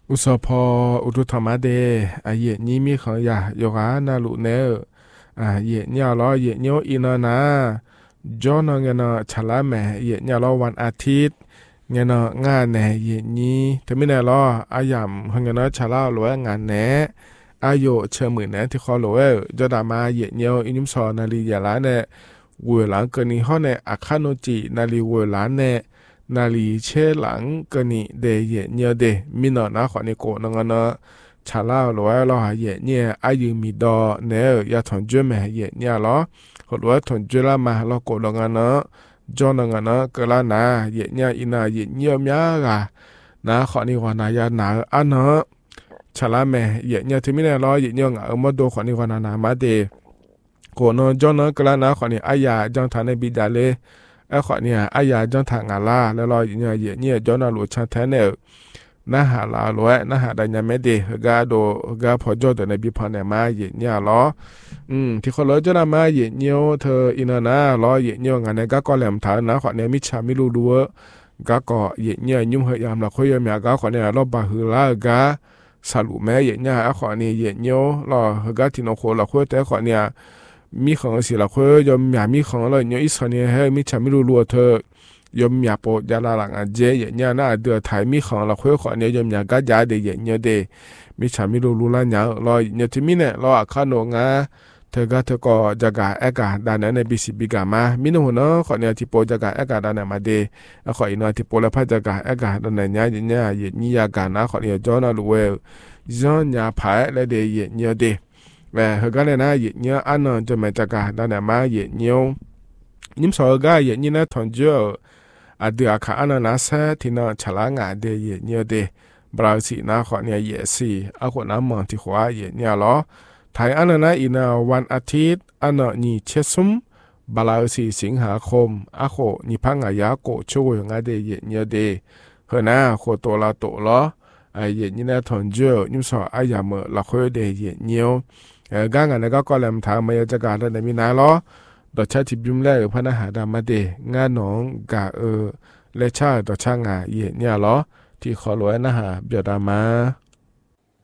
อุสพออุทุธรรมเดเยนี้มีของยาโยกานาลุเนอเยเนี่ยล้อเยเนียวอินนะจอนเงนฉลาแม่เยเนี่ยล้อวันอาทิตย์เงนงานแหนเยนี้ถ้าไม่แน่ล้ออายามเงนฉลาหรือว่างานแหนอายุเชื่อมือแหนที่คอหลวยจะดามาเยเนียวอินุมสอนาลียาลาเนเวหลังเกินห้อเนอาคาโนจินาลีเวหลังเนนาลีเชหลังเกินเดเยเนียวเดมินอนะขอนิโกนงนะชาลาหลวยล้อเยเนี่ยอายุมีดอเนอยาถอนจุ่มเยเนี่ยล้อหลวยถอนจุ่ละมาล้อโกนงนะจอนงนะเกลานาเยเนี่ยอินาเยเนี่ยมีอะไรนะขอนิวานายานาอันเนาะชาลาแม่เยเนี่ยที่มิเนล้อเยเนี่ยมาดูขอนิวานานามาเดโกนจอนเกลานาขอนิอายาจังทานในบิดาเลขอเนี่ยอายาจังทางาลาแล้วรอเนี่ยเยเนี่ยจอนหลุดชันแทนเนอนะหาลาลวยนะหาดัญญาเมเดกาโดกาพอจอดในบิพันเนี่ยมาเยเนี่ยล้อที่เขาเลยจะนำมาเยเนี่ยเธออินนะล้อเยเนี่ยงานเนี่ยก็แหลมฐานนะขอเนี่ยมิชามิรูดัวก็เยเนี่ยยุ่งเหยามละคุยมีก็ขอเนี่ยรอบบาฮือลากาสรุปแม่เยเนี่ยขอเนี่ยเยเนี่ยรอก็ที่นโคละคุยแต่ขอเนี่ยมีของสิละคุยยอมมีของเลยเนี่ยอิสเนี่ยให้มิชามิรูดัวเธอยมยาปยาลาลังเจเยเนี่ยน่าเดือดไทยมีของเราคุยขอเนี่ยยมยากะยาเดเยเนี่ยเดมีชามิรูลาเนี่ยรอเนี่ยที่มีเนี่ยรออาคาโนงาเธอก็จะกะเอกาดานในบิสิบิกามามิโนเนาะขอเนี่ยที่โปจะกะเอกาดานมาเดขออีกหน่อยที่โปละพัจะกะเอกาดานเนี่ยเนี่ยเยนี่ยากานะขอเนี่ยจอนาลูเวจอนยาผายและเดเยเนี่ยเดเฮกาเลยนะเยเนี่ยอันนั้นจะมาจะกะดานมาเยเนี่ยนิมสอกะเยนี่นะทอนเจอเดือขาอันนั้นเสที่น่าฉลาดงาเดียเนี่ยเดบราซิลน่าขอเนี่ยเยสีคนน้ำมันที่หัวเยเนี่ยล้อไทยอันนั้นอินาวันอาทิตย์อันนั้นนี่เชซุมบราซิลสิงหาคมคนนี่พังอายาโกช่วยงาเดียเนี่ยเดเฮน่าคนตัวละตัวล้อเยนี่นะทอนเจอนิมสออายามละคุยเดียเนี่ยกางานนั้นก็แหลมทางมาจะการได้มีนาล้อดอชาติบิมแลพนาหาดามาเดงานน้องกาเลชาดอชางาเยเนี่ยล้อที่ขอรวยนะฮะเบียดามา